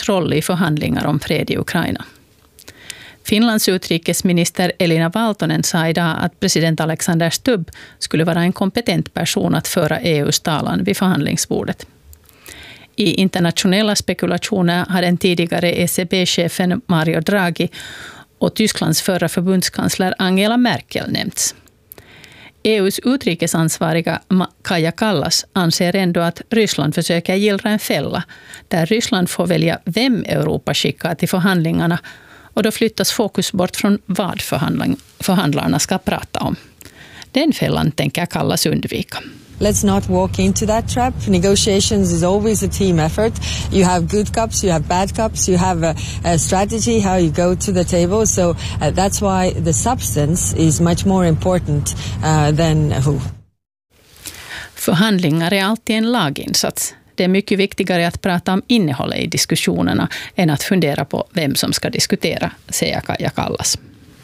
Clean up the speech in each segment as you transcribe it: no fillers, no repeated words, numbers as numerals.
roll i förhandlingar om fred i Ukraina. Finlands utrikesminister Elina Valtonen sa idag att president Alexander Stubb skulle vara en kompetent person att föra EU:s talan vid förhandlingsbordet. I internationella spekulationer har den tidigare ECB-chefen Mario Draghi och Tysklands förra förbundskansler Angela Merkel nämnts. EU:s utrikesansvariga Kaja Kallas anser ändå att Ryssland försöker gillra en fälla där Ryssland får välja vem Europa skickar till förhandlingarna, och då flyttas fokus bort från vad förhandlarna ska prata om. Den fällan tänker Kallas undvika. Let's not walk into that trap. Negotiations is always a team effort. You have good cups, you have bad cups, you have a strategy, how you go to the table. So that's why the substance is much more important than who. Förhandlingar är alltid en laginsats. Det är mycket viktigare att prata om innehållet i diskussionerna än att fundera på vem som ska diskutera, säger Kaja Kallas.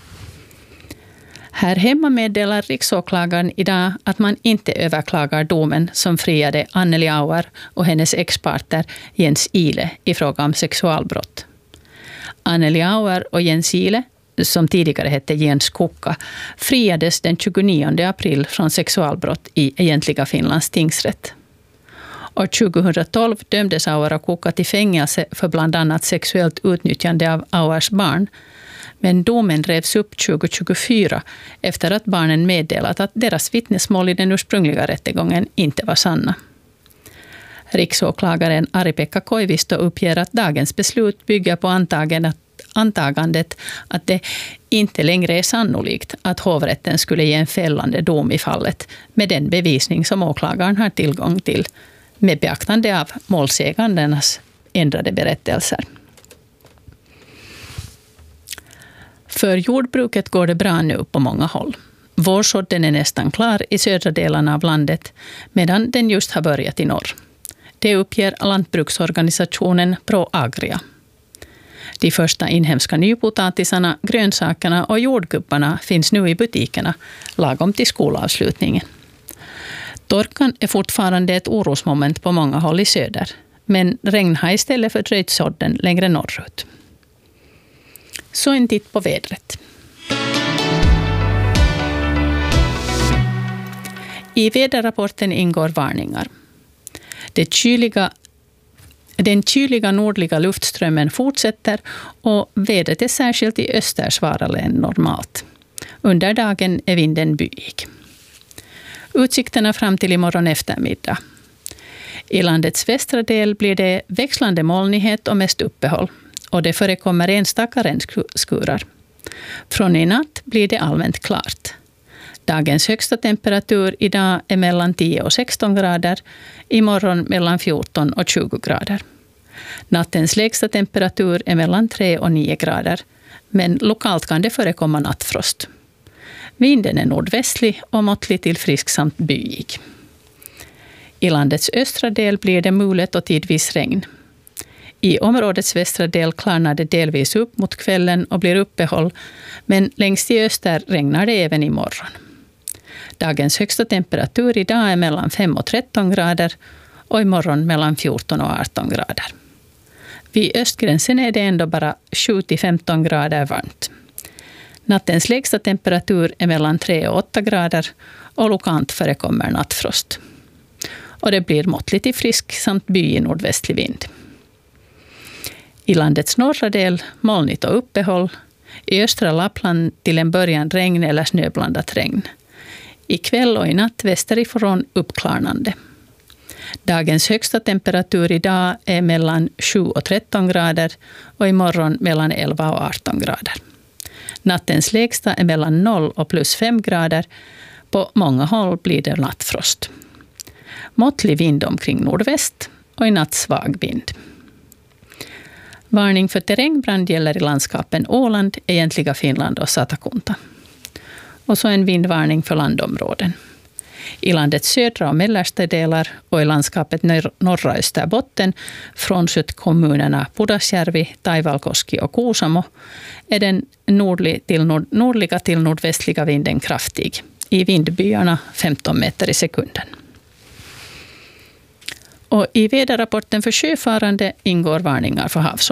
Här hemma meddelar riksåklagaren idag att man inte överklagar domen som friade Anneli Auer och hennes expartner Jens Ile i fråga om sexualbrott. Anneli Auer och Jens Ile, som tidigare hette Jens Kukka, friades den 29 april från sexualbrott i egentliga Finlands tingsrätt. År 2012 dömdes Auer och Kukka till fängelse för bland annat sexuellt utnyttjande av Auers barn. Men domen revs upp 2024 efter att barnen meddelat att deras vittnesmål i den ursprungliga rättegången inte var sanna. Riksåklagaren Ari-Pekka Koivisto uppger att dagens beslut bygger på antagandet att det inte längre är sannolikt att hovrätten skulle ge en fällande dom i fallet med den bevisning som åklagaren har tillgång till, med beaktande av målsägandernas ändrade berättelser. För jordbruket går det bra nu på många håll. Vårsådden är nästan klar i södra delarna av landet, medan den just har börjat i norr. Det uppger lantbruksorganisationen ProAgria. De första inhemska nypotatisarna, grönsakerna och jordgubbarna finns nu i butikerna, lagom till skolavslutningen. Torkan är fortfarande ett orosmoment på många håll i söder, men regn har istället fördröjt sådden längre norrut. Så en titt på vädret. I väderrapporten ingår varningar. Den kyliga nordliga luftströmmen fortsätter och vädret är särskilt i öster svarare än normalt. Under dagen är vinden byig. Utsikterna fram till imorgon eftermiddag. I landets västra del blir det växlande molnighet och mest uppehåll, och det förekommer enstaka regnskurar. Från i natt blir det allmänt klart. Dagens högsta temperatur idag är mellan 10 och 16 grader, imorgon mellan 14 och 20 grader. Nattens lägsta temperatur är mellan 3 och 9 grader, men lokalt kan det förekomma nattfrost. Vinden är nordvästlig och måttlig till frisk samt byig. I landets östra del blir det mulet och tidvis regn. I områdets västra del klarnar det delvis upp mot kvällen och blir uppehåll, men längst i öster regnar det även imorgon. Dagens högsta temperatur idag är mellan 5 och 13 grader och imorgon mellan 14 och 18 grader. Vid östgränsen är det ändå bara 7-15 grader varmt. Nattens lägsta temperatur är mellan 3 och 8 grader och lokalt förekommer nattfrost. Och det blir måttligt i frisk samt byig nordvästlig vind. I landets norra del molnigt och uppehåll. I östra Lappland till en början regn eller snöblandat regn. I kväll och i natt västerifrån uppklarnande. Dagens högsta temperatur idag är mellan 7 och 13 grader och imorgon mellan 11 och 18 grader. Nattens lägsta är mellan 0 och plus 5 grader. På många håll blir det nattfrost. Måttlig vind omkring nordväst och i natt svag vind. Varning för terrängbrand gäller i landskapen Åland, egentliga Finland och Satakunta. Och så en vindvarning för landområden. I landets södra och mellersta delar och i landskapet norra Österbotten, frånsett kommunerna Pudasjärvi, Taivalkoski och Kuusamo, är den nordliga till nordvästliga vinden kraftig. I vindbyarna 15 meter i sekunden. Och i väderrapporten för sjöfarande ingår varningar för havs-